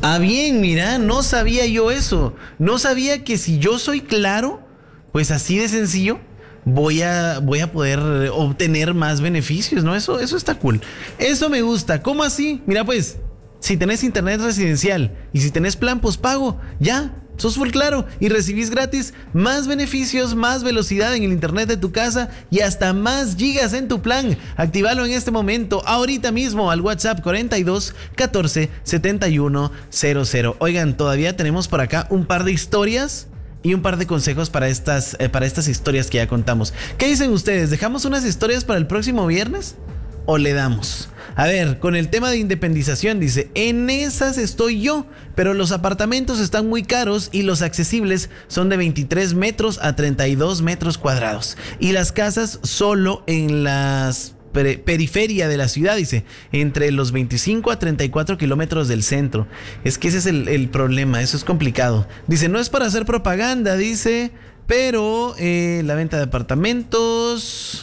Ah, bien, mira, no sabía yo eso. No sabía que si yo soy claro, pues así de sencillo, voy a poder obtener más beneficios, ¿no? Eso está cool. Eso me gusta. ¿Cómo así? Mira, pues, si tenés internet residencial y si tenés plan postpago, ya, sos full claro y recibís gratis más beneficios, más velocidad en el internet de tu casa y hasta más gigas en tu plan. Actívalo en este momento, ahorita mismo, al WhatsApp 42 14 71 00. Oigan, todavía tenemos por acá un par de historias y un par de consejos para estas historias que ya contamos. ¿Qué dicen ustedes? ¿Dejamos unas historias para el próximo viernes o le damos? A ver, con el tema de independización, dice, en esas estoy yo, pero los apartamentos están muy caros y los accesibles son de 23 metros a 32 metros cuadrados. Y las casas solo en las periferia de la ciudad, dice, entre los 25 a 34 kilómetros del centro. Es que ese es el problema, eso es complicado. Dice, no es para hacer propaganda, dice, pero la venta de apartamentos...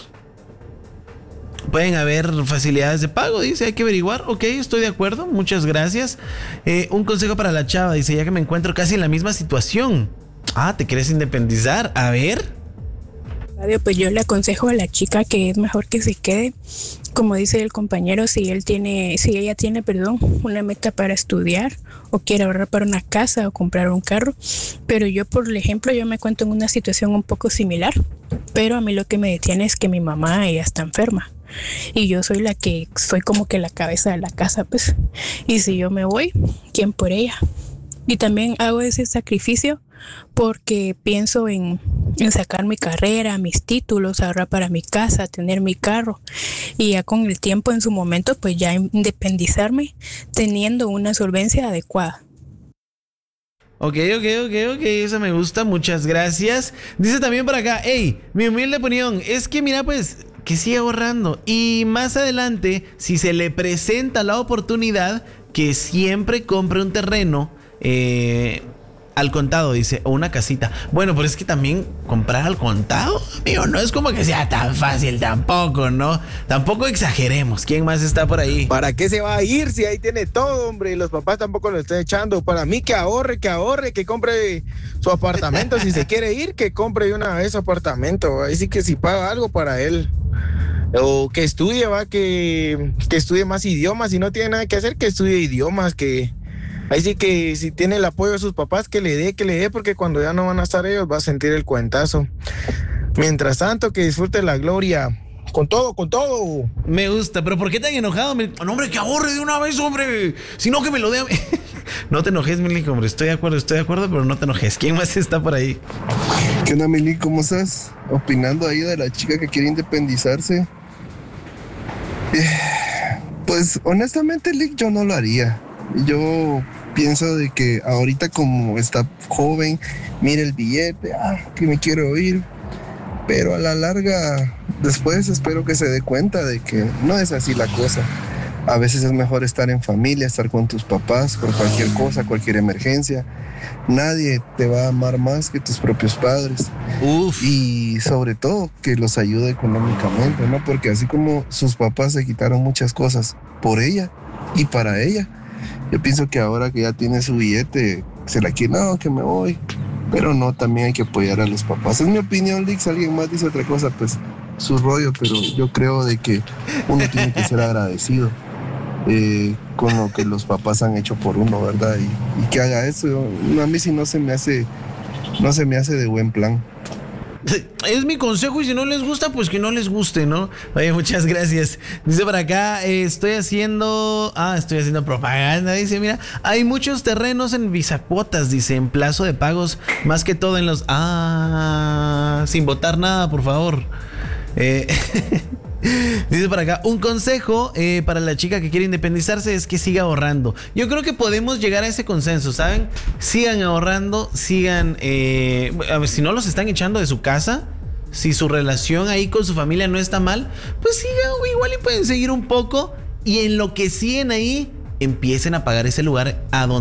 Pueden haber facilidades de pago, dice, hay que averiguar. Ok, estoy de acuerdo, muchas gracias. Un consejo para la chava, dice, ya que me encuentro casi en la misma situación. Ah, ¿te quieres independizar? A ver. Pues yo le aconsejo a la chica que es mejor que se quede, como dice el compañero, si ella tiene, una meta para estudiar o quiere ahorrar para una casa o comprar un carro. Pero yo, por ejemplo, yo me encuentro en una situación un poco similar, pero a mí lo que me detiene es que mi mamá, ella está enferma y yo soy como que la cabeza de la casa, pues, y si yo me voy, ¿quién por ella? Y también hago ese sacrificio porque pienso en sacar mi carrera, mis títulos, ahorrar para mi casa, tener mi carro y ya con el tiempo en su momento pues ya independizarme teniendo una solvencia adecuada. Ok, eso me gusta, muchas gracias. Dice también por acá, hey, mi humilde opinión es que mira pues que siga ahorrando y más adelante si se le presenta la oportunidad que siempre compre un terreno al contado, dice, o una casita. Bueno, pero es que también comprar al contado, amigo, no es como que sea tan fácil tampoco, ¿no? Tampoco exageremos. ¿Quién más está por ahí? ¿Para qué se va a ir si ahí tiene todo, hombre? Y los papás tampoco lo están echando. Para mí que ahorre, que compre su apartamento. Si se quiere ir, que compre de una vez su apartamento. Ahí sí que si paga algo para él. O que estudie, que estudie más idiomas. Si no tiene nada que hacer, que estudie idiomas, ahí sí que si tiene el apoyo de sus papás, que le dé, porque cuando ya no van a estar ellos, va a sentir el cuentazo. Mientras tanto, que disfrute la gloria. Con todo. Me gusta, pero ¿por qué tan enojado? No, hombre, que ahorre de una vez, hombre. Si no, que me lo dé a mí. No te enojes, Milik, hombre. Estoy de acuerdo, pero no te enojes. ¿Quién más está por ahí? ¿Qué onda, Milik? ¿Cómo estás? Opinando ahí de la chica que quiere independizarse. Pues, honestamente, Lick, yo no lo haría. Yo pienso de que ahorita como está joven, mire el billete, que me quiero ir, pero a la larga después espero que se dé cuenta de que no es así la cosa. A veces es mejor estar en familia, estar con tus papás por cualquier cosa, cualquier emergencia. Nadie te va a amar más que tus propios padres. Uf. Y sobre todo que los ayude económicamente, ¿no? Porque así como sus papás se quitaron muchas cosas por ella y para ella, yo pienso que ahora que ya tiene su billete, se la quiere, no, que me voy. Pero no, también hay que apoyar a los papás. Es mi opinión, Lix. Alguien más dice otra cosa, pues su rollo. Pero yo creo de que uno tiene que ser agradecido con lo que los papás han hecho por uno, ¿verdad? Y que haga eso, a mí sí no se me hace de buen plan. Es mi consejo y si no les gusta, pues que no les guste, ¿no? Oye, muchas gracias. Dice por acá, estoy haciendo propaganda. Dice, mira, hay muchos terrenos en Bisacuotas, dice, en plazo de pagos, más que todo en los... sin votar nada, por favor. Dice por acá, un consejo para la chica que quiere independizarse es que siga ahorrando. Yo creo que podemos llegar a ese consenso, ¿saben? Sigan ahorrando, sigan... a ver, si no los están echando de su casa, si su relación ahí con su familia no está mal, pues sigan, igual y pueden seguir un poco. Y en lo que siguen ahí, empiecen a pagar ese lugar a donde